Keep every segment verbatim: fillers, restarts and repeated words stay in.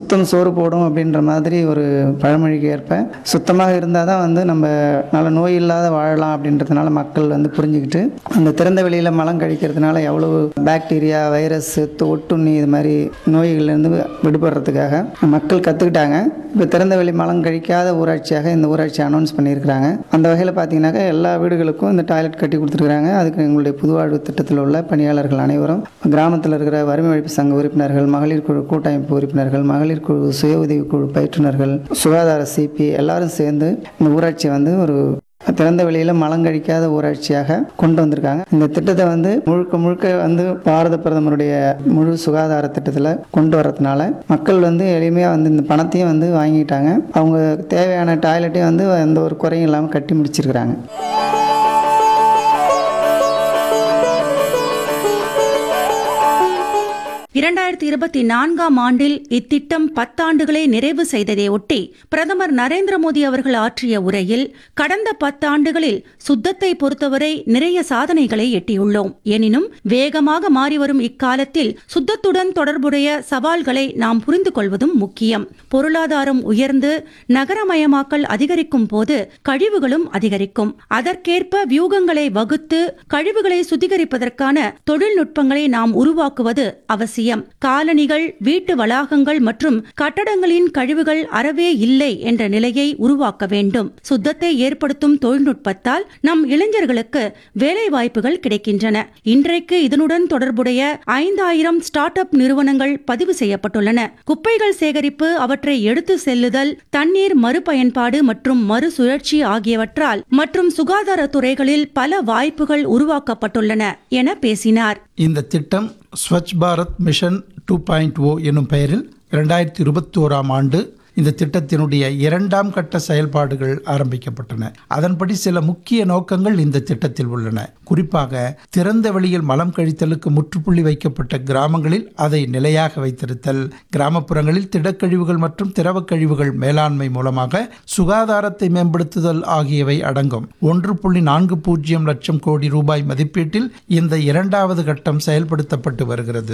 சுத்தம் சோறு போடும் அப்படின்ற மாதிரி ஒரு பழமொழிக்கு ஏற்ப சுத்தமாக இருந்தால் தான் வந்து நம்ம நல்ல நோய் இல்லாத வாழலாம் அப்படின்றதுனால மக்கள் வந்து புரிஞ்சுக்கிட்டு அந்த திறந்த வெளியில் மலம் கழிக்கிறதுனால எவ்வளவு பாக்டீரியா வைரஸ் ஒட்டுண்ணி இது மாதிரி நோய்கள்லேருந்து விடுபடுறதுக்காக மக்கள் கற்றுக்கிட்டாங்க. இப்போ திறந்த வெளி மலம் கழிக்காத ஊராட்சியாக இந்த ஊராட்சி அனௌன்ஸ் பண்ணியிருக்கிறாங்க. அந்த வகையில் பார்த்தீங்கன்னாக்கா எல்லா வீடுகளுக்கும் இந்த டாய்லெட் கட்டி கொடுத்துருக்குறாங்க. அதுக்கு எங்களுடைய புதுவாழ்வு திட்டத்தில் உள்ள பணியாளர்கள் அனைவரும் கிராமத்தில் இருக்கிற வறுமை ஒழிப்பு சங்க உறுப்பினர்கள், மகளிர் குழு கூட்டமைப்பு உறுப்பினர்கள், மகளிர் குழு சுய உதவி குழு பயிற்றுனர்கள், சுகாதார சிபி எல்லாரும் சேர்ந்து இந்த ஊராட்சியை வந்து ஒரு திறந்த வெளியில் மலங்கழிக்காத ஊராட்சியாக கொண்டு வந்திருக்காங்க. இந்த திட்டத்தை வந்து முழுக்க முழுக்க வந்து பாரத பிரதமருடைய முழு சுகாதார திட்டத்தில் கொண்டு வரதுனால மக்கள் வந்து எளிமையாக வந்து இந்த பணத்தையும் வந்து வாங்கிட்டாங்க. அவங்க தேவையான டாய்லெட்டையும் வந்து எந்த ஒரு குறையும் இல்லாமல் கட்டி முடிச்சிருக்கிறாங்க. இரண்டாயிரத்தி இருபத்தி நான்காம் ஆண்டில் இத்திட்டம் பத்தாண்டுகளை நிறைவு செய்ததை ஒட்டி பிரதமர் நரேந்திர மோடி அவர்கள் ஆற்றிய உரையில் கடந்த பத்தாண்டுகளில் சுத்தத்தை பொறுத்தவரை நிறைய சாதனைகளை எட்டியுள்ளோம். எனினும் வேகமாக மாறிவரும் இக்காலத்தில் சுத்தத்துடன் தொடர்புடைய சவால்களை நாம் புரிந்து கொள்வதும் முக்கியம். பொருளாதாரம் உயர்ந்து நகரமயமாக்கல் அதிகரிக்கும் போது கழிவுகளும் அதிகரிக்கும். அதற்கேற்ப வியூகங்களை வகுத்து கழிவுகளை சுத்திகரிப்பதற்கான தொழில்நுட்பங்களை நாம் உருவாக்குவது அவசியம். காலனிகள், வீட்டு வளாகங்கள் மற்றும் கட்டடங்களின் கழிவுகள் அறவே இல்லை என்ற நிலையை உருவாக்க வேண்டும். சுத்தத்தை ஏற்படுத்தும் தொழில்நுட்பத்தால் நம் இளைஞர்களுக்கு வேலை வாய்ப்புகள் கிடைக்கின்றன. இன்றைக்கு இதனுடன் தொடர்புடைய ஐந்தாயிரம் ஸ்டார்ட் அப் நிறுவனங்கள் பதிவு செய்யப்பட்டுள்ளன. குப்பைகள் சேகரிப்பு, அவற்றை எடுத்து செல்லுதல், தண்ணீர் மறுபயன்பாடு மற்றும் மறுசுழற்சி ஆகியவற்றால் மற்றும் சுகாதார துறைகளில் பல வாய்ப்புகள் உருவாக்கப்பட்டுள்ளன என பேசினார். இந்த திட்டம் Swachh Bharat mission two point ஓ என்னும் பெயரில் இரண்டாயிரத்தி இருபத்தி ஓராம் ஆண்டு இந்த திட்டத்தினுடைய இரண்டாம் கட்ட செயல்பாடுகள் ஆரம்பிக்கப்பட்டன. அதன்படி சில முக்கிய நோக்கங்கள் இந்த திட்டத்தில் உள்ளன. குறிப்பாக திறந்த வெளியில் மலம் கழித்தலுக்கு முற்றுப்புள்ளி வைக்கப்பட்ட கிராமங்களில் அதை நிலையாக வைத்திருத்தல், கிராமப்புறங்களில் திடக்கழிவுகள் மற்றும் திரவ கழிவுகள் மேலாண்மை மூலமாக சுகாதாரத்தை மேம்படுத்துதல் ஆகியவை அடங்கும். ஒன்று புள்ளி நான்கு பூஜ்ஜியம் லட்சம் கோடி ரூபாய் மதிப்பீட்டில் இந்த இரண்டாவது கட்டம் செயல்படுத்தப்பட்டு வருகிறது.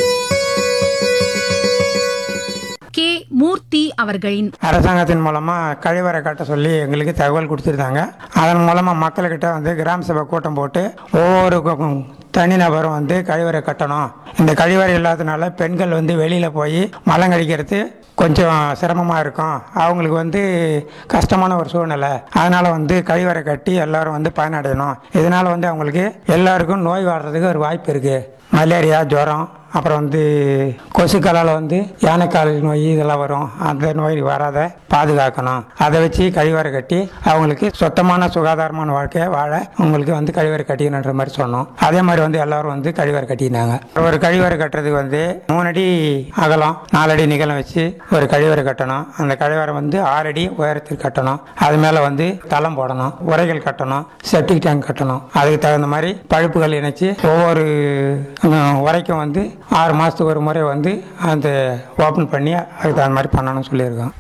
கே மூர்த்தி அவர்களின் அரசாங்கத்தின் மூலமா கழிவறை கட்ட சொல்லி எங்களுக்கு தகவல் கொடுத்துருந்தாங்க. அதன் மூலமா மக்கள்கிட்ட வந்து கிராம சபை கூட்டம் போட்டு ஒவ்வொரு தனிநபரும் வந்து கழிவறை கட்டணும். இந்த கழிவறை இல்லாததுனால பெண்கள் வந்து வெளியில போய் மலம் கழிக்கிறது கொஞ்சம் சிரமமாக இருக்கும். அவங்களுக்கு வந்து கஷ்டமான ஒரு சூழ்நிலை. அதனால வந்து கழிவறை கட்டி எல்லாரும் வந்து பயனடையணும். இதனால வந்து அவங்களுக்கு எல்லாருக்கும் நோய் வர்றதுக்கு ஒரு வாய்ப்பு இருக்கு. மலேரியா, ஜுரம், அப்புறம் வந்து கொசுக்களால் வந்து யானைக்கால் நோய் இதெல்லாம் வரும். அந்த நோய் வராத பாதுகாக்கணும். அதை வச்சு கழிவறை கட்டி அவங்களுக்கு சுத்தமான சுகாதாரமான வாழ்க்கையை வாழ உங்களுக்கு வந்து கழிவறை கட்டிக்கணுன்ற மாதிரி சொன்னோம். அதே மாதிரி வந்து எல்லாரும் வந்து கழிவறை கட்டினாங்க. ஒரு கழிவறை கட்டுறதுக்கு வந்து மூணு அடி அகலம், நாலடி நீளம் வச்சு ஒரு கழிவறை கட்டணும். அந்த கழிவறை வந்து ஆறு அடி உயரத்துக்கு கட்டணும். அது மேலே வந்து தளம் போடணும், உரைகள் கட்டணும், செப்டிக் டேங்க் கட்டணும். அதுக்கு தகுந்த மாதிரி பழுப்புகள் இணைச்சு ஒவ்வொரு உரைக்கும் வந்து ஆறு மாதத்துக்கு ஒரு முறை வந்து அந்த ஓப்பன் பண்ணி அதுக்கு தகுந்த மாதிரி பண்ணணும்னு சொல்லியிருக்கோம்.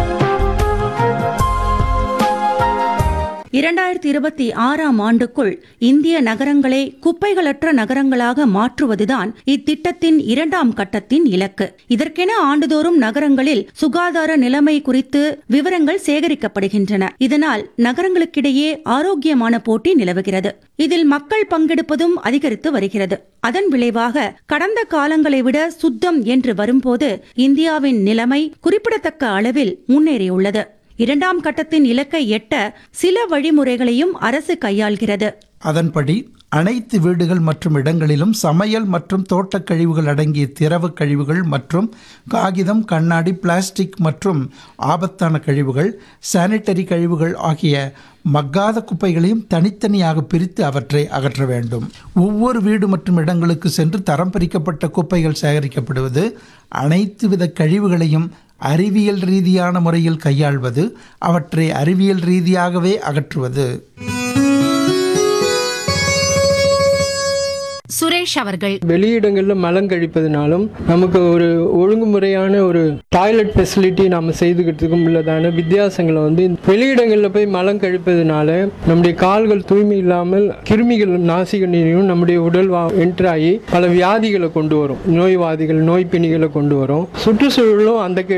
இரண்டாயிரத்தி இருபத்தி ஆறாம் ஆண்டுக்குள் இந்திய நகரங்களை குப்பைகளற்ற நகரங்களாக மாற்றுவதுதான் இத்திட்டத்தின் இரண்டாம் கட்டத்தின் இலக்கு. இதற்கென ஆண்டுதோறும் நகரங்களில் சுகாதார நிலைமை குறித்து விவரங்கள் சேகரிக்கப்படுகின்றன. இதனால் நகரங்களுக்கிடையே ஆரோக்கியமான போட்டி நிலவுகிறது. இதில் மக்கள் பங்கெடுப்பதும் அதிகரித்து வருகிறது. அதன் விளைவாக கடந்த காலங்களை விட சுத்தம் என்று வரும்போது இந்தியாவின் நிலைமை குறிப்பிடத்தக்க அளவில் முன்னேறியுள்ளது. இரண்டாம் கட்டத்தின் இலக்கை எட்ட சில வழிமுறைகளையும் அரசு கையாள்கிறது. அதன்படி அனைத்து வீடுகள் மற்றும் இடங்களிலும் சமையல் மற்றும் தோட்டக் கழிவுகள் அடங்கிய திரவ கழிவுகள் மற்றும் காகிதம், கண்ணாடி, பிளாஸ்டிக் மற்றும் ஆபத்தான கழிவுகள், சானிட்டரி கழிவுகள் ஆகிய மக்காத குப்பைகளையும் தனித்தனியாக பிரித்து அவற்றை அகற்ற வேண்டும். ஒவ்வொரு வீடு மற்றும் இடங்களுக்கு சென்று தரம் பிரிக்கப்பட்ட குப்பைகள் சேகரிக்கப்படுவது, அனைத்து வித கழிவுகளையும் அறிவியல் ரீதியான முறையில் கையாள்வது, அவற்றை அறிவியல் ரீதியாகவே அகற்றுவது. சுரேஷ் அவர்கள் வெளியிடங்களில் மலம் கழிப்பதனாலும் நமக்கு ஒரு ஒழுங்குமுறையான ஒரு டாய்லெட் ஃபெசிலிட்டி நாம செய்துக்கிறதுக்கும் உள்ளதான வித்தியாசங்களை வந்து வெளியிடங்களில் போய் மலம் கழிப்பதனால நம்முடைய கால்கள் தூய்மை இல்லாமல் கிருமிகள் நாசிக நீரையும் நம்முடைய உடல் என்ட்ராகி பல வியாதிகளை கொண்டு வரும். நோய்வாதிகள், நோய் பிணிகளை கொண்டு வரும். சுற்றுச்சூழலும் அந்த